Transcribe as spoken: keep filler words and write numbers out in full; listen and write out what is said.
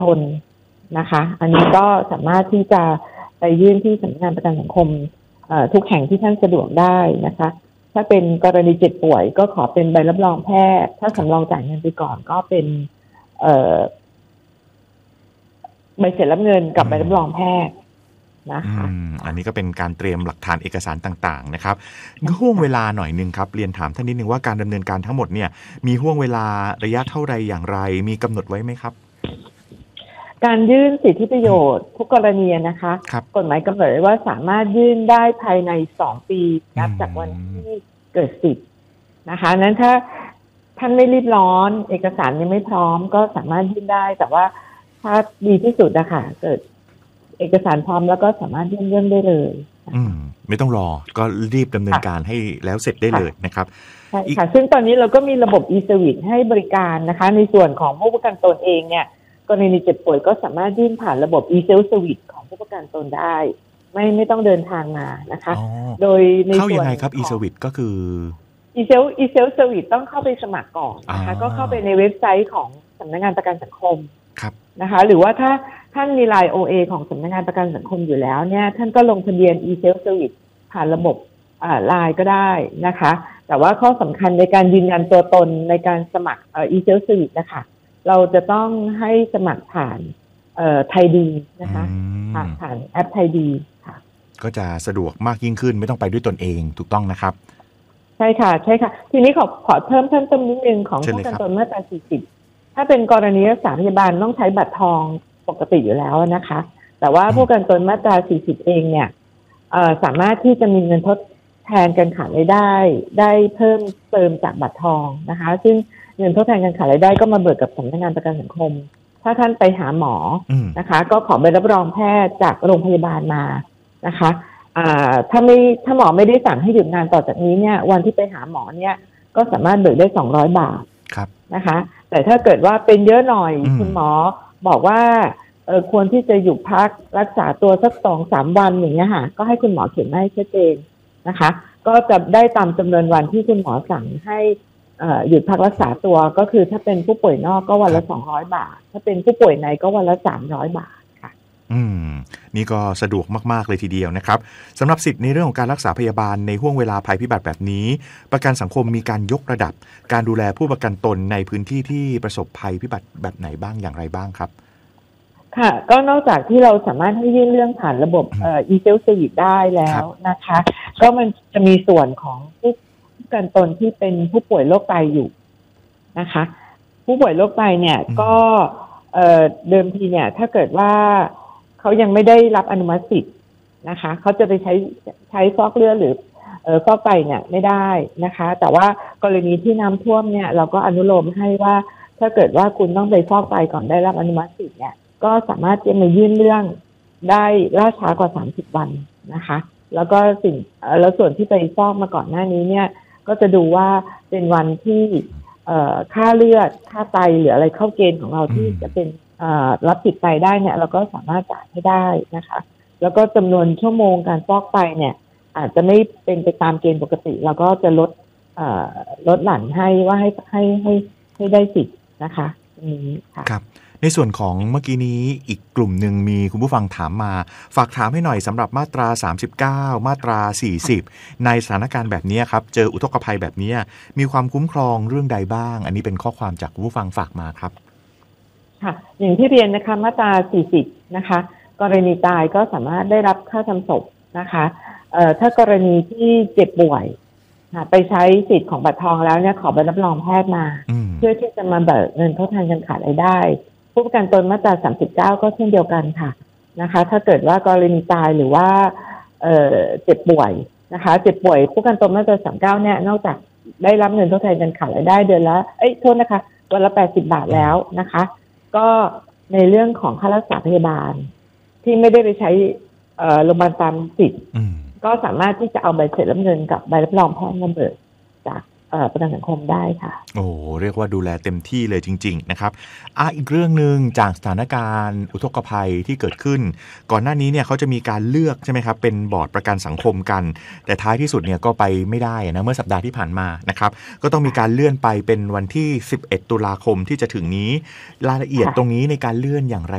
ตนนะคะอันนี้ก็สามารถที่จะไปยื่นที่สำนักงานประกันสังคมทุกแห่งที่ท่านสะดวกได้นะคะถ้าเป็นกรณีเจ็บป่วยก็ขอเป็นใบรับรองแพทย์ถ้าสำรองจ่ายเงินไปก่อนก็เป็นใบเสร็จรับเงินกับใบรับรองแพทย์นะคะอันนี้ก็เป็นการเตรียมหลักฐานเอกสารต่างๆนะครับห่วงเวลาหน่อยนึงครับเรียนถามท่านนิดนึงว่าการดำเนินการทั้งหมดเนี่ยมีห่วงเวลาระยะเท่าไรอย่างไรมีกำหนดไว้ไหมครับการยื่นสิทธิประโยชน์ทุกกรณีนะคะกฎหมายกำหนดไว้ว่าสามารถยื่นได้ภายในสองปีนับจากวันที่เกิดสิทธินะคะนั้นถ้าท่านไม่รีบร้อนเอกสารยังไม่พร้อมก็สามารถยื่นได้แต่ว่าถ้าดีที่สุดนะคะเกิดเอกสารพร้อมแล้วก็สามารถยื่นเรื่องได้เลยอืมไม่ต้องรอก็รีบดำเนินการให้แล้วเสร็จได้เลยนะครับใช่ค่ะซึ่งตอนนี้เราก็มีระบบ e-service ให้บริการนะคะในส่วนของผู้ประกันตนเองเนี่ยกรณีเจ็บป่วยก็สามารถยื่นผ่านระบบ e-self service ของผู้ประกันตนได้ไม่ไม่ต้องเดินทางมานะคะโดยในส่วนเข้ายังไงครับ e-service ก็คือ e-self e-self service ต้องเข้าไปสมัครก่อนนะคะก็เข้าไปในเว็บไซต์ของสำนักงานประกันสังคมนะคะหรือว่าถ้าท่านมี ไลน์ โอ เอ ของสำนักงานประกันสังคมอยู่แล้วเนี่ยท่านก็ลงทะเบียน e-self service ผ่านระบบอ่า ไลน์ ก็ได้นะคะแต่ว่าข้อสำคัญในการยืนยันตัวตนในการสมัครเอ่อ e-self service นะคะเราจะต้องให้สมัครผ่านเอ่อไทยดีนะคะผ่านผ่านแอปไทยดีค่ะก็จะสะดวกมากยิ่งขึ้นไม่ต้องไปด้วยตนเองถูกต้องนะครับใช่ค่ะใช่ค่ะทีนี้ขอขอเพิ่มเพิ่มเติมนิดนึงของผู้ประกันตนมาตราสี่สิบถ้าเป็นกรณีรักษาพยาบาลต้องใช้บัตรทองปกติอยู่แล้วนะคะแต่ว่าผู้ประกันตนมาตราสี่สิบเองเนี่ยเอ่อสามารถที่จะมีเงินทดแทนการขาดรายได้ได้เพิ่มเติมจากบัตรทองนะคะซึ่งเงินทดแทนการขาดรายได้ก็มาเบิกกับสำนักงานประกันสังคมถ้าท่านไปหาหมอนะคะก็ขอใบรับรองแพทย์จากโรงพยาบาลมานะคะอ่าถ้าไม่ถ้าหมอไม่ได้สั่งให้หยุดงานต่อจากนี้เนี่ยวันที่ไปหาหมอเนี่ยก็สามารถเบิกได้สองร้อยบาทนะคะแต่ถ้าเกิดว่าเป็นเยอะหน่อยคุณหมอบอกว่าเออควรที่จะหยุดพักรักษาตัวสักสองสามวันอย่างเงี้ยค่ะก็ให้คุณหมอเขียนมาให้ชัดเจนนะคะก็จะได้ตามจำนวนวันที่คุณหมอสั่งให้หยุดพักรักษาตัวก็คือถ้าเป็นผู้ป่วยนอกก็วันละสองร้อยบาทถ้าเป็นผู้ป่วยในก็วันละสามร้อยบาทค่ะอืมนี่ก็สะดวกมากๆเลยทีเดียวนะครับสำหรับสิทธิ์ในเรื่องของการรักษาพยาบาลในห่วงเวลาภัยพิบัติแบบนี้ประกันสังคมมีการยกระดับการดูแลผู้ประกันตนในพื้นที่ที่ประสบภัยพิบัติแบบไหนบ้างอย่างไรบ้างครับค่ะก็นอกจากที่เราสามารถให้ยื่นเรื่องผ่านระบบเอ่อ e-self service ได้แล้วนะคะก็มันจะมีส่วนของผู้ประกันตนที่เป็นผู้ป่วยโรคไตอยู่นะคะผู้ป่วยโรคไตเนี่ยก็เอ่อเดิมทีเนี่ยถ้าเกิดว่าเขายังไม่ได้รับอนุมัติสิทธิ์นะคะเขาจะไปใช้ใช้ฟอกเลือดหรือเอ่อฟอกไตเนี่ยไม่ได้นะคะแต่ว่ากรณีที่น้ำท่วมเนี่ยเราก็อนุโลมให้ว่าถ้าเกิดว่าคุณต้องไปฟอกไตก่อนได้รับอนุมัติสิทธิ์เนี่ยก็สามารถจะมายื่นเรื่องได้ล่าช้ากว่าสามสิบวันนะคะแล้วก็สิ่งแล้วส่วนที่ไปฟอกมาก่อนหน้านี้เนี่ยก็จะดูว่าเป็นวันที่ค่าเลือดค่าไตหรืออะไรเข้าเกณฑ์ของเราที่จะเป็นรับสิทธิ์ไตได้เนี่ยเราก็สามารถจ่ายให้ได้นะคะแล้วก็จำนวนชั่วโมงการฟอกไตเนี่ยอาจจะไม่เป็นไปตามเกณฑ์ปกติเราก็จะลดลดหลั่นให้ว่าให้ให้ให้ให้ได้สิทธิ์นะคะตรงนี้ค่ะครับในส่วนของเมื่อกี้นี้อีกกลุ่มหนึ่งมีคุณผู้ฟังถามมาฝากถามให้หน่อยสำหรับมาตราสามสิบเก้ามาตราสี่สิบในสถานการณ์แบบนี้ครับเจออุทกภัยแบบนี้มีความคุ้มครองเรื่องใดบ้างอันนี้เป็นข้อความจากคุณผู้ฟังฝากมาครับค่ะอย่างที่เรียนนะคะมาตราสี่สิบนะคะกรณีตายก็สามารถได้รับค่าทำศพนะคะเอ่อถ้ากรณีที่เจ็บป่วยไปใช้สิทธิ์ของบัตรทองแล้วเนี่ยขอใบรับรองแพทย์มาเพื่อที่จะมาเบิกเงินทดแทนการขาดรายได้ผู้ประกันตนมาตราสามสิบเก้าก็เช่นเดียวกันค่ะนะคะถ้าเกิดว่ากรณีตายหรือว่าเอ่อเจ็บป่วยนะคะเจ็บป่วยผู้ประกันตนมาตราสามสิบเก้าเนี่ยนอกจากได้รับเงินทดแทนการขาดรายได้เดือนละเอ้ยโทษนะคะวันละแปดสิบบาทแล้วนะคะก็ในเรื่องของค่ารักษาพยาบาลที่ไม่ได้ไปใช้เอ่อโรงพยาบาลตามสิทธิ์ก็สามารถที่จะเอาใบเสร็จรับเงินกับใบรับรองแพทย์มาเบิกจากเอ่อประกันสังคมได้ค่ะโอ้เรียกว่าดูแลเต็มที่เลยจริงๆนะครับอ่ะอีกเรื่องหนึ่งจากสถานการณ์อุทกภัยที่เกิดขึ้นก่อนหน้านี้เนี่ยเขาจะมีการเลือกใช่ไหมครับเป็นบอร์ดประกันสังคมกันแต่ท้ายที่สุดเนี่ยก็ไปไม่ได้นะเมื่อสัปดาห์ที่ผ่านมานะครับก็ต้องมีการเลื่อนไปเป็นวันที่สิบเอ็ดตุลาคมที่จะถึงนี้รายละเอียดตรงนี้ในการเลื่อนอย่างไร